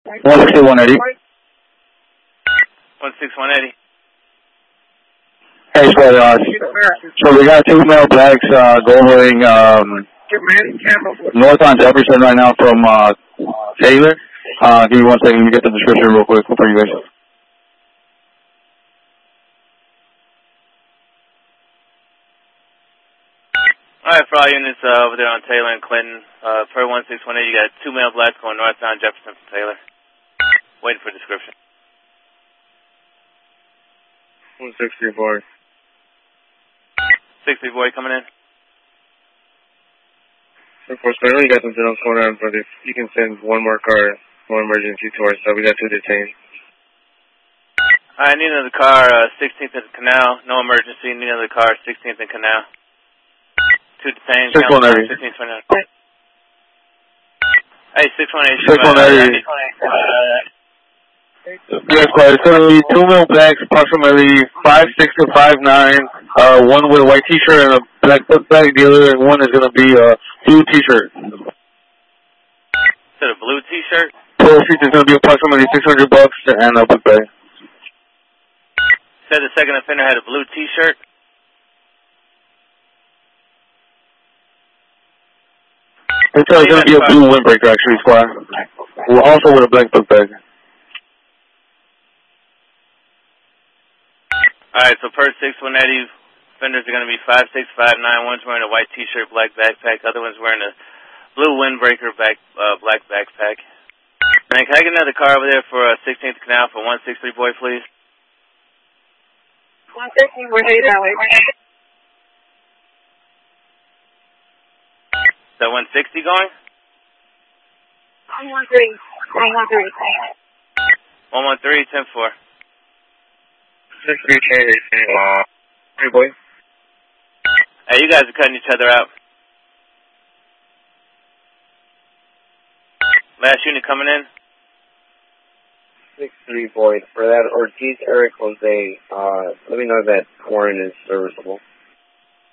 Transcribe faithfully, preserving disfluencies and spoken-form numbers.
one sixty, one eighty. one six one eighty. Hey, so, uh, so we got two male blacks uh, going um, north on Jefferson right now from uh, Taylor. Uh, give me one second. Let me get the description real quick for you guys. Alright, for all units uh, over there on Taylor and Clinton, uh, per one six one eight, you got two male blacks going north on Jefferson from Taylor. Waiting for description. one sixty boy. sixty boy coming in. Unfortunately, I know you got something else going on, but if you can send one more car, one emergency to our side, we got two detained. I need another car, uh, sixteenth and Canal, no emergency, need another car, sixteenth and Canal. Two detained, six one eight. sixteen twenty-nine. Hey, six one eight. six one eight. Yes, quiet. It's going to be two male blacks, approximately five six to five nine, uh, one with a white t-shirt and a black book bag dealer, and one is going to be a blue t-shirt. Is it a blue t-shirt? Proceeds is going to be approximately six hundred bucks and a book bag. Said the second offender had a blue t-shirt. It's uh, going to be a blue windbreaker, actually, squad. We're also with a black book bag. Alright, so per six one eighty, offenders are going to be five six five nine. One's wearing a white t-shirt, black backpack. Other one's wearing a blue windbreaker, back, uh, black backpack. Man, can I get another car over there for uh, sixteenth Canal for one six three boy, please? one sixty, we're eight hours. Is that one sixty going? one one three. one one three. one one three, ten four. six three uh, hey boy. Hey, you guys are cutting each other out. Last unit coming in. six three boy. For that Ortiz Eric Jose, uh, let me know that warrant is serviceable.